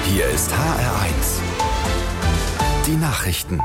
Hier ist HR1. Die Nachrichten.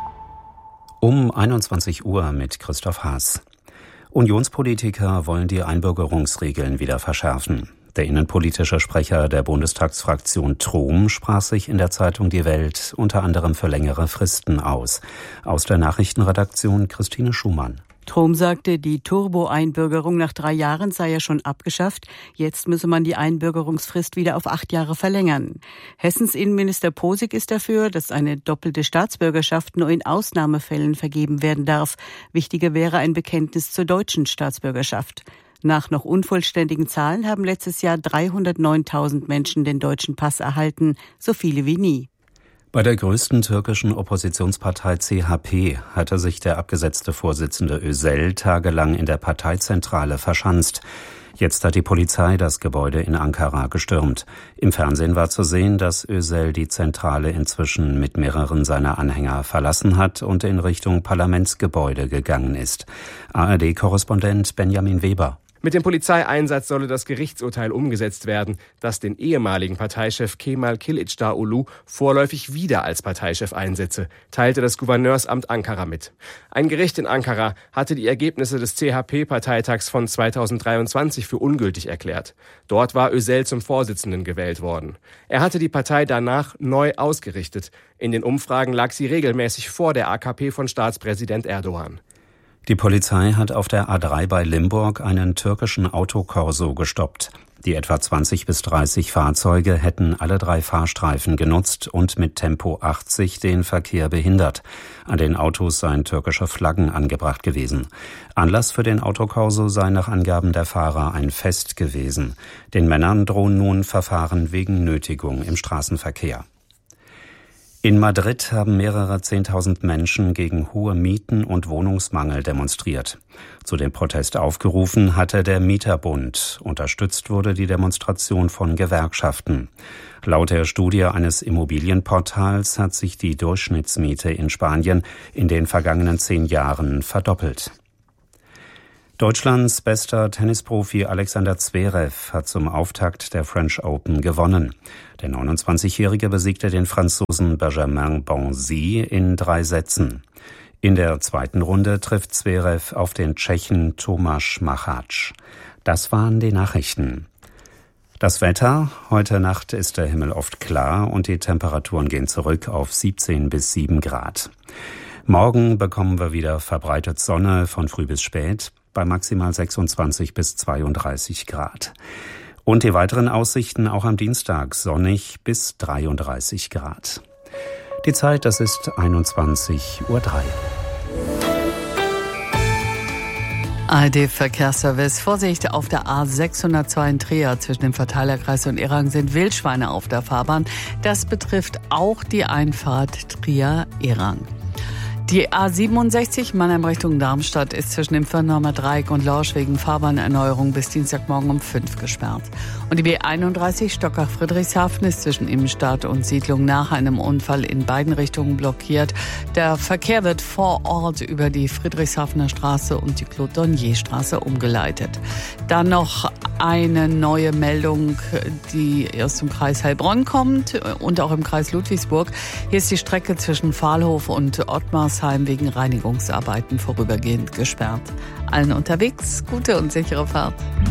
Um 21 Uhr mit Christoph Haas. Unionspolitiker wollen die Einbürgerungsregeln wieder verschärfen. Der innenpolitische Sprecher der Bundestagsfraktion Trom sprach sich in der Zeitung Die Welt unter anderem für längere Fristen aus. Aus der Nachrichtenredaktion Christine Schumann. Trom sagte, die Turbo-Einbürgerung nach 3 Jahren sei ja schon abgeschafft. Jetzt müsse man die Einbürgerungsfrist wieder auf 8 Jahre verlängern. Hessens Innenminister Posig ist dafür, dass eine doppelte Staatsbürgerschaft nur in Ausnahmefällen vergeben werden darf. Wichtiger wäre ein Bekenntnis zur deutschen Staatsbürgerschaft. Nach noch unvollständigen Zahlen haben letztes Jahr 309.000 Menschen den deutschen Pass erhalten, so viele wie nie. Bei der größten türkischen Oppositionspartei CHP hatte sich der abgesetzte Vorsitzende Özel tagelang in der Parteizentrale verschanzt. Jetzt hat die Polizei das Gebäude in Ankara gestürmt. Im Fernsehen war zu sehen, dass Özel die Zentrale inzwischen mit mehreren seiner Anhänger verlassen hat und in Richtung Parlamentsgebäude gegangen ist. ARD-Korrespondent Benjamin Weber. Mit dem Polizeieinsatz solle das Gerichtsurteil umgesetzt werden, das den ehemaligen Parteichef Kemal Kılıçdaroğlu vorläufig wieder als Parteichef einsetze, teilte das Gouverneursamt Ankara mit. Ein Gericht in Ankara hatte die Ergebnisse des CHP-Parteitags von 2023 für ungültig erklärt. Dort war Özel zum Vorsitzenden gewählt worden. Er hatte die Partei danach neu ausgerichtet. In den Umfragen lag sie regelmäßig vor der AKP von Staatspräsident Erdogan. Die Polizei hat auf der A3 bei Limburg einen türkischen Autokorso gestoppt. Die etwa 20 bis 30 Fahrzeuge hätten alle 3 Fahrstreifen genutzt und mit Tempo 80 den Verkehr behindert. An den Autos seien türkische Flaggen angebracht gewesen. Anlass für den Autokorso sei nach Angaben der Fahrer ein Fest gewesen. Den Männern drohen nun Verfahren wegen Nötigung im Straßenverkehr. In Madrid haben mehrere 10.000 Menschen gegen hohe Mieten und Wohnungsmangel demonstriert. Zu dem Protest aufgerufen hatte der Mieterbund. Unterstützt wurde die Demonstration von Gewerkschaften. Laut der Studie eines Immobilienportals hat sich die Durchschnittsmiete in Spanien in den vergangenen 10 Jahren verdoppelt. Deutschlands bester Tennisprofi Alexander Zverev hat zum Auftakt der French Open gewonnen. Der 29-Jährige besiegte den Franzosen Benjamin Bonzi in 3 Sätzen. In der zweiten Runde trifft Zverev auf den Tschechen Tomáš Macháč. Das waren die Nachrichten. Das Wetter: Heute Nacht ist der Himmel oft klar und die Temperaturen gehen zurück auf 17 bis 7 Grad. Morgen bekommen wir wieder verbreitet Sonne von früh bis spät bei maximal 26 bis 32 Grad. Und die weiteren Aussichten auch am Dienstag sonnig bis 33 Grad. Die Zeit, das ist 21:03 Uhr. ARD-Verkehrsservice. Vorsicht, auf der A602 in Trier zwischen dem Verteilerkreis und Erang sind Wildschweine auf der Fahrbahn. Das betrifft auch die Einfahrt Trier-Erang. Die A67 Mannheim Richtung Darmstadt ist zwischen dem Firnheimer Dreieck und Lorsch wegen Fahrbahnerneuerung bis Dienstagmorgen um 5 gesperrt. Und die B31 Stockach-Friedrichshafen ist zwischen Innenstadt und Siedlung nach einem Unfall in beiden Richtungen blockiert. Der Verkehr wird vor Ort über die Friedrichshafener Straße und die Claude-Dornier-Straße umgeleitet. Dann noch eine neue Meldung, die aus dem Kreis Heilbronn kommt und auch im Kreis Ludwigsburg. Hier ist die Strecke zwischen Fahlhof und Ottmarsheim wegen Reinigungsarbeiten vorübergehend gesperrt. Allen unterwegs gute und sichere Fahrt.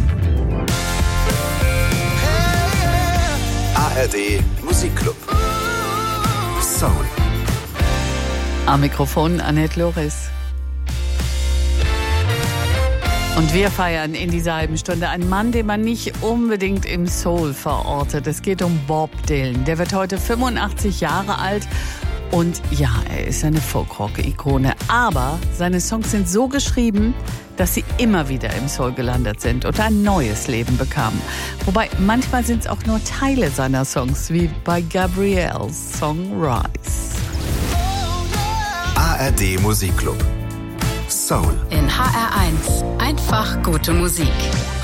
ARD Musikclub. Soul. Am Mikrofon Annette Loris. Und wir feiern in dieser halben Stunde einen Mann, den man nicht unbedingt im Soul verortet. Es geht um Bob Dylan. Der wird heute 85 Jahre alt. Und ja, er ist eine Folkrock-Ikone. Aber seine Songs sind so geschrieben, dass sie immer wieder im Soul gelandet sind und ein neues Leben bekamen. Wobei manchmal sind es auch nur Teile seiner Songs, wie bei Gabriels Song Rise. ARD Musikclub. Soul. In HR1 einfach gute Musik.